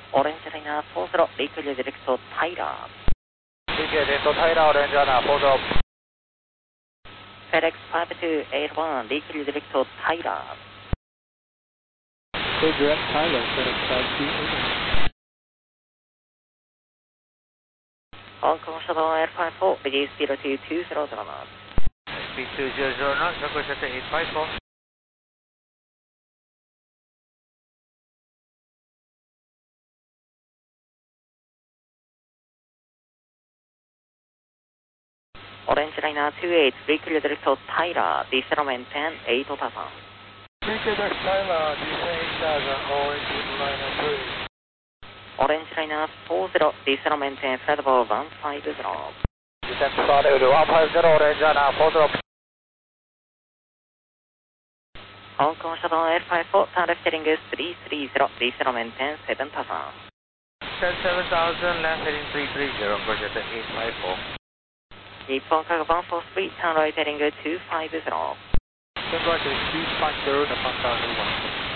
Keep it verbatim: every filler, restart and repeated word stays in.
Orange Liner four zero, reclear direct to Tyler. Reclear direct to Tyler, Orange Liner four zero. FedEx five two eight one, reclear direct to Tyler. Clear direct Tyler, FedEx five two eight one. Hong Kong Shuttle eight five four, reduce zero to two zero zero knots. Speed two zero zero knots, Local Shuttle eight five four. Orange Liner two eight, reclear direct to Tyler, decelement ten, eight thousand. Reclear direct Tyler, descend eight thousand, Orange Liner two eight. Orange Liner four zero, decelement ten, flight one five zero. Descent to one five zero, Orange Liner four zero. Hong Kong Shuttle eight five four, turn left heading three three zero, decelement ten, seven thousand. ten seven thousand, left heading three three zero, Local Shuttle eight five four. Nippon Cargo one four three, turn right heading two five zero. Turn right heading two five zero, Nippon Cargo one four three.